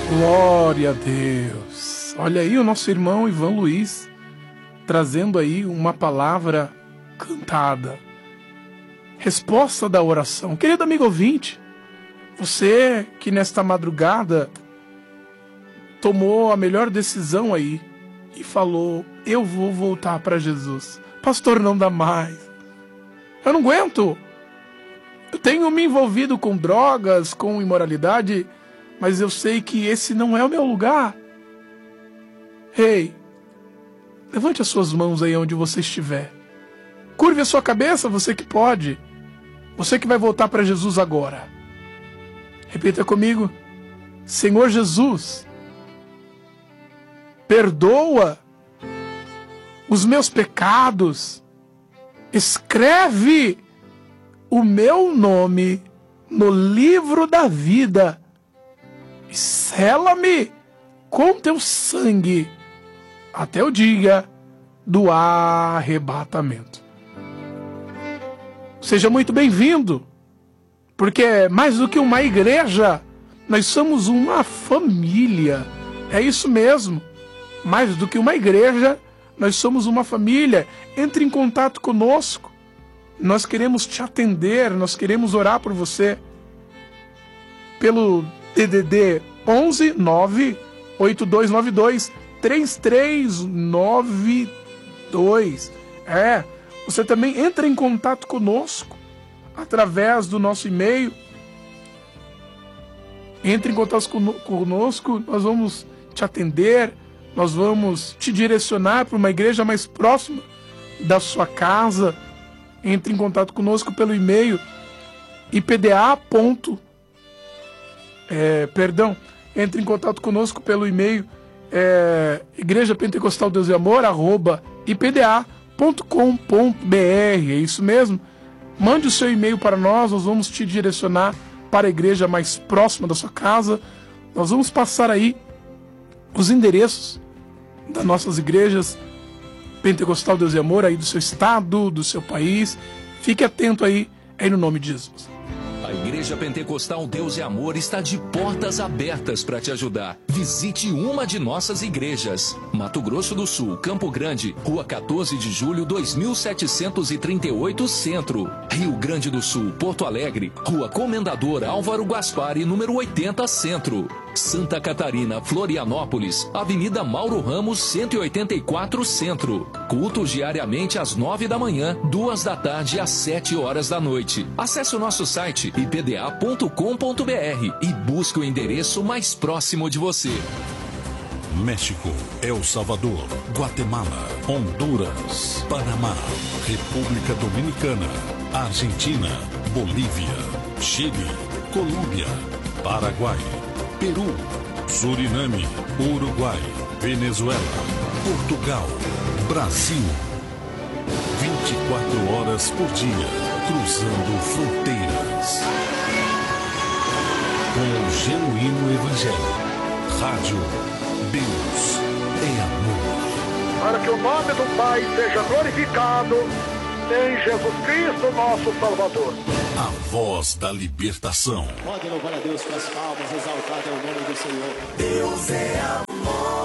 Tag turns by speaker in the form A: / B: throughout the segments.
A: Glória a Deus. Olha aí o nosso irmão Ivan Luiz trazendo aí uma palavra cantada. Resposta da oração. Querido amigo ouvinte, você que nesta madrugada tomou a melhor decisão aí e falou: eu vou voltar para Jesus. Pastor, não dá mais. Eu não aguento. Eu tenho me envolvido com drogas, com imoralidade, mas eu sei que esse não é o meu lugar. Ei, levante as suas mãos aí onde você estiver. Curve a sua cabeça, você que pode. Você que vai voltar para Jesus agora. Repita comigo: Senhor Jesus, perdoa os meus pecados. Escreve o meu nome no livro da vida e sela-me com teu sangue até o dia do arrebatamento. Seja muito bem-vindo, porque mais do que uma igreja, nós somos uma família. É isso mesmo, mais do que uma igreja, nós somos uma família. Entre em contato conosco, nós queremos te atender, nós queremos orar por você pelo DDD 11 9 8292 3392. Você também entra em contato conosco através do nosso e-mail. Entre em contato conosco, nós vamos te atender, nós vamos te direcionar para uma igreja mais próxima da sua casa. Entre em contato conosco pelo e-mail entre em contato conosco pelo e-mail Igreja Pentecostal Deus e Amor @ipda.com.br. É isso mesmo. Mande o seu e-mail para nós vamos te direcionar para a igreja mais próxima da sua casa. Nós vamos passar aí os endereços das nossas igrejas Pentecostal Deus e Amor aí do seu estado, do seu país. Fique atento aí no nome de Jesus.
B: A Igreja Pentecostal Deus e Amor está de portas abertas para te ajudar. Visite uma de nossas igrejas. Mato Grosso do Sul, Campo Grande, Rua 14 de Julho, 2738 Centro. Rio Grande do Sul, Porto Alegre, Rua Comendador Álvaro Gaspari, número 80 Centro. Santa Catarina, Florianópolis, Avenida Mauro Ramos, 184 Centro. Cultos diariamente às 9 da manhã, 2 da tarde às 7 horas da noite. Acesse o nosso site ipda.com.br e busque o endereço mais próximo de você.
C: México, El Salvador, Guatemala, Honduras, Panamá, República Dominicana, Argentina, Bolívia, Chile, Colômbia, Paraguai, Peru, Suriname, Uruguai, Venezuela, Portugal, Brasil. 24 horas por dia, cruzando fronteiras. Com o genuíno Evangelho. Rádio Deus é Amor.
D: Para que o nome do Pai seja glorificado em Jesus Cristo, nosso Salvador.
C: A voz da libertação.
E: Pode louvar a Deus com as palmas, exaltar o nome do Senhor.
F: Deus é amor.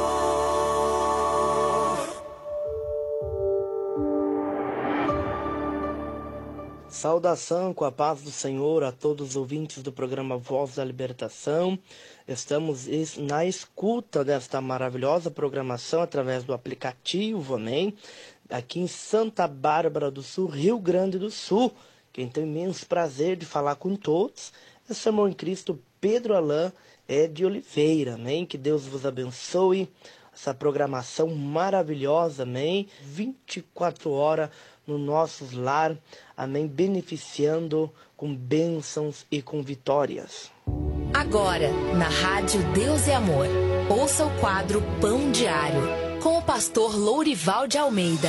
G: Saudação com a paz do Senhor a todos os ouvintes do programa Voz da Libertação. Estamos na escuta desta maravilhosa programação através do aplicativo, amém? Aqui em Santa Bárbara do Sul, Rio Grande do Sul. Quem tem imenso prazer de falar com todos é seu irmão em Cristo, Pedro Alain de Oliveira, amém? Que Deus vos abençoe. Essa programação maravilhosa, amém? 24 horas no nosso lar, amém? Beneficiando com bênçãos e com vitórias.
H: Agora, na Rádio Deus e Amor, ouça o quadro Pão Diário, com o pastor Lourival de Almeida.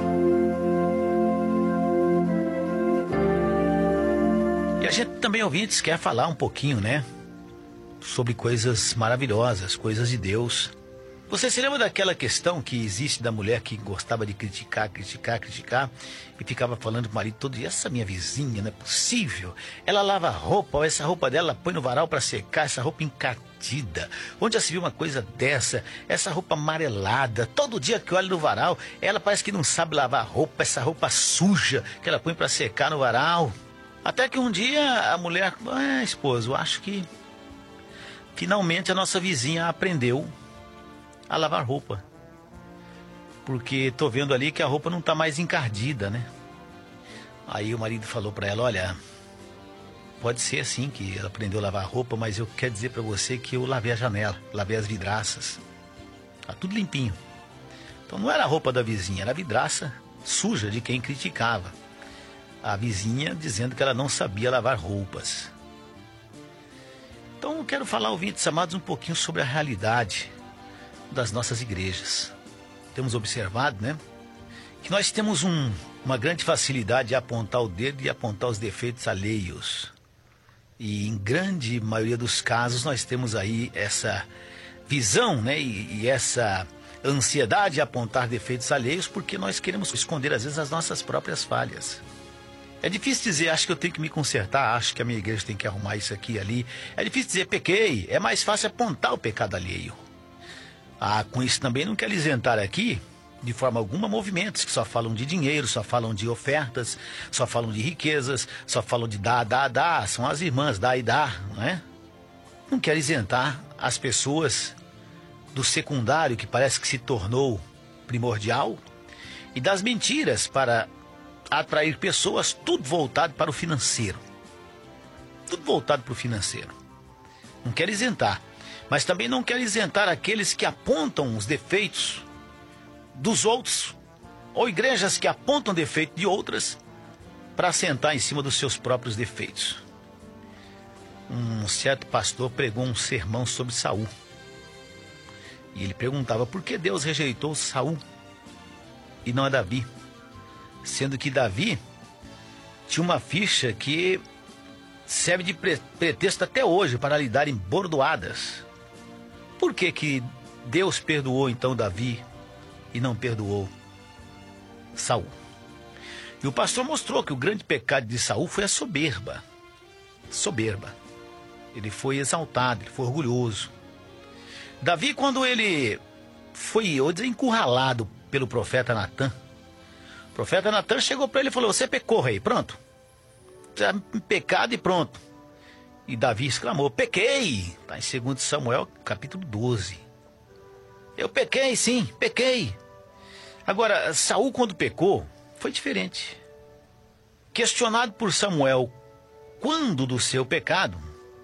I: E a gente também, ouvintes, quer falar um pouquinho, né? Sobre coisas maravilhosas, coisas de Deus. Você se lembra daquela questão que existe da mulher que gostava de criticar e ficava falando pro marido todo dia, essa minha vizinha, não é possível. Ela lava roupa, essa roupa dela põe no varal para secar, essa roupa encardida. Onde já se viu uma coisa dessa? Essa roupa amarelada, todo dia que olha no varal, ela parece que não sabe lavar roupa, essa roupa suja que ela põe para secar no varal. Até que um dia a mulher, esposo, acho que finalmente a nossa vizinha aprendeu a lavar roupa, porque tô vendo ali que a roupa não tá mais encardida, né? Aí o marido falou para ela, olha, pode ser assim que ela aprendeu a lavar roupa, mas eu quero dizer para você que eu lavei a janela, lavei as vidraças, tá tudo limpinho. Então não era a roupa da vizinha, era a vidraça suja de quem criticava a vizinha, dizendo que ela não sabia lavar roupas. Então eu quero falar, ouvintes amados, um pouquinho sobre a realidade das nossas igrejas. Temos observado, né, que nós temos uma grande facilidade de apontar o dedo e apontar os defeitos alheios. E em grande maioria dos casos nós temos aí essa visão, né, e essa ansiedade de apontar defeitos alheios, porque nós queremos esconder às vezes as nossas próprias falhas. É difícil dizer, acho que eu tenho que me consertar, acho que a minha igreja tem que arrumar isso aqui e ali. É difícil dizer, pequei. É mais fácil apontar o pecado alheio. Com isso também não quero isentar aqui, de forma alguma, movimentos que só falam de dinheiro, só falam de ofertas, só falam de riquezas, só falam de dar. São as irmãs, dá e dá, não é? Não quero isentar as pessoas do secundário, que parece que se tornou primordial, e das mentiras para atrair pessoas, tudo voltado para o financeiro. Tudo voltado para o financeiro. Não quero isentar. Mas também não quero isentar aqueles que apontam os defeitos dos outros, ou igrejas que apontam defeito de outras para sentar em cima dos seus próprios defeitos. Um certo pastor pregou um sermão sobre Saul. E ele perguntava por que Deus rejeitou Saul e não a Davi, sendo que Davi tinha uma ficha que serve de pretexto até hoje para lhe darem bordoadas. Por que Deus perdoou então Davi e não perdoou Saul? E o pastor mostrou que o grande pecado de Saul foi a soberba. Soberba. Ele foi exaltado, ele foi orgulhoso. Davi, quando ele foi encurralado pelo profeta Natã, o profeta Natã chegou para ele e falou, você pecou, rei, pronto. Pecado e pronto. E Davi exclamou, pequei. Está em 2 Samuel, capítulo 12. Eu pequei, sim, pequei. Agora, Saul, quando pecou, foi diferente. Questionado por Samuel quando do seu pecado,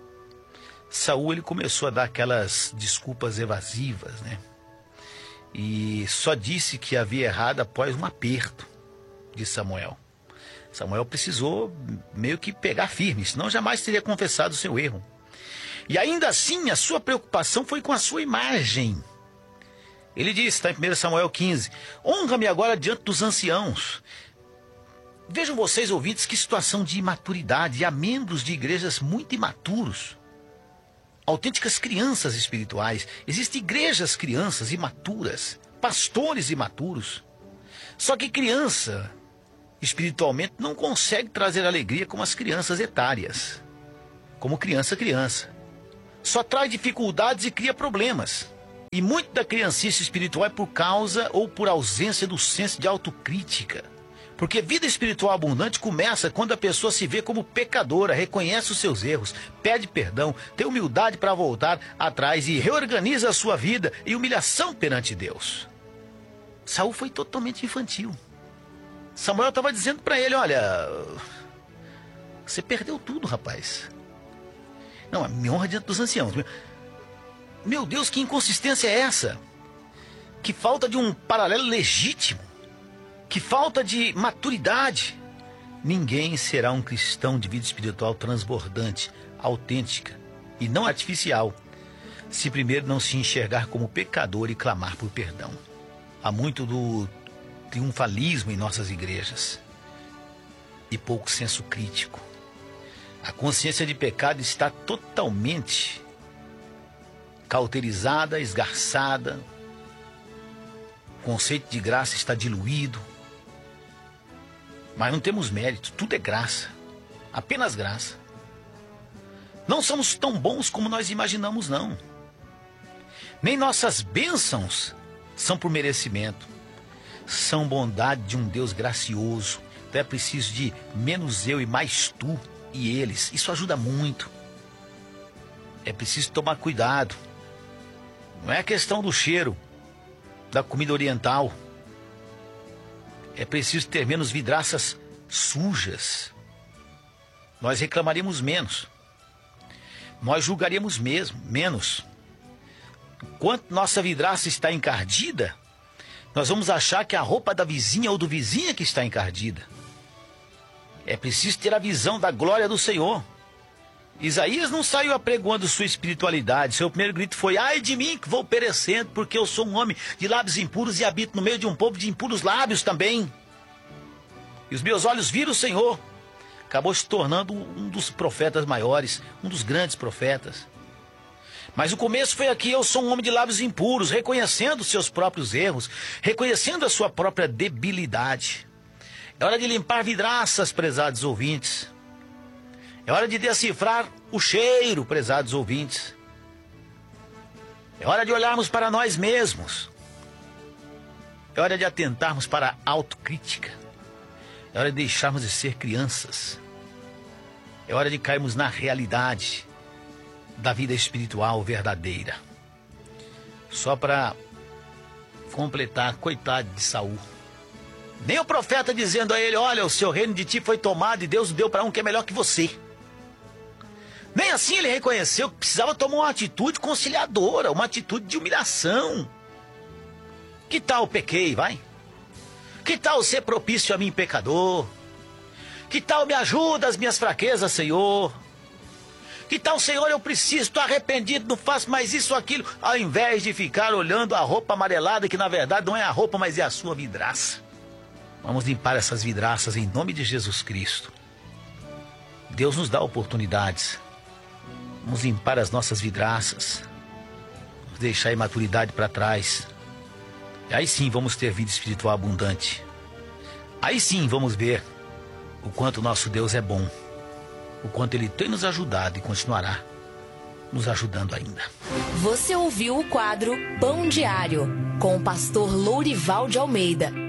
I: Saul ele começou a dar aquelas desculpas evasivas, né? E só disse que havia errado após um aperto de Samuel. Samuel precisou meio que pegar firme, senão jamais teria confessado o seu erro. E ainda assim, a sua preocupação foi com a sua imagem. Ele disse, está em 1 Samuel 15, honra-me agora diante dos anciãos. Vejam vocês, ouvintes, que situação de imaturidade. E há membros de igrejas muito imaturos, autênticas crianças espirituais. Existem igrejas crianças imaturas, pastores imaturos. Só que criança, espiritualmente, não consegue trazer alegria como as crianças etárias. Como criança. Só traz dificuldades e cria problemas. E muito da criancice espiritual é por causa ou por ausência do senso de autocrítica. Porque vida espiritual abundante começa quando a pessoa se vê como pecadora, reconhece os seus erros, pede perdão, tem humildade para voltar atrás e reorganiza a sua vida e humilhação perante Deus. Saul foi totalmente infantil. Samuel estava dizendo para ele, olha, você perdeu tudo, rapaz. Não, me honra diante dos anciãos. Meu Deus, que inconsistência é essa? Que falta de um paralelo legítimo. Que falta de maturidade. Ninguém será um cristão de vida espiritual transbordante, autêntica e não artificial, se primeiro não se enxergar como pecador e clamar por perdão. Há muito do triunfalismo em nossas igrejas e pouco senso crítico. A consciência de pecado está totalmente cauterizada, esgarçada, conceito de graça está diluído. Mas não temos mérito, tudo é graça. Apenas graça. Não somos tão bons como nós imaginamos, não. Nem nossas bênçãos são por merecimento. São bondade de um Deus gracioso. Então é preciso de menos eu e mais tu e eles. Isso ajuda muito. É preciso tomar cuidado. Não é a questão do cheiro da comida oriental. É preciso ter menos vidraças sujas. Nós reclamaríamos menos. Nós julgaríamos menos. Enquanto nossa vidraça está encardida, nós vamos achar que a roupa da vizinha ou do vizinho que está encardida. É preciso ter a visão da glória do Senhor. Isaías não saiu apregoando sua espiritualidade. Seu primeiro grito foi: ai de mim que vou perecendo, porque eu sou um homem de lábios impuros e habito no meio de um povo de impuros lábios também. E os meus olhos viram o Senhor. Acabou se tornando um dos profetas maiores, um dos grandes profetas. Mas o começo foi aqui: eu sou um homem de lábios impuros, reconhecendo os seus próprios erros, reconhecendo a sua própria debilidade. É hora de limpar vidraças, prezados ouvintes. É hora de decifrar o cheiro, prezados ouvintes. É hora de olharmos para nós mesmos. É hora de atentarmos para a autocrítica. É hora de deixarmos de ser crianças. É hora de cairmos na realidade da vida espiritual verdadeira. Só para completar, coitado de Saul. Nem o profeta dizendo a ele: olha, o seu reino de ti foi tomado e Deus deu para um que é melhor que você. Nem assim ele reconheceu que precisava tomar uma atitude conciliadora, uma atitude de humilhação. Que tal pequei, vai? Que tal ser propício a mim, pecador? Que tal me ajuda as minhas fraquezas, Senhor? Que tal, Senhor, eu preciso, estou arrependido, não faço mais isso ou aquilo, ao invés de ficar olhando a roupa amarelada, que na verdade não é a roupa, mas é a sua vidraça. Vamos limpar essas vidraças em nome de Jesus Cristo. Deus nos dá oportunidades. Vamos limpar as nossas vidraças. Vamos deixar a imaturidade para trás. E aí sim vamos ter vida espiritual abundante. Aí sim vamos ver o quanto nosso Deus é bom. O quanto Ele tem nos ajudado e continuará nos ajudando ainda.
H: Você ouviu o quadro Pão Diário, com o pastor Lourival de Almeida.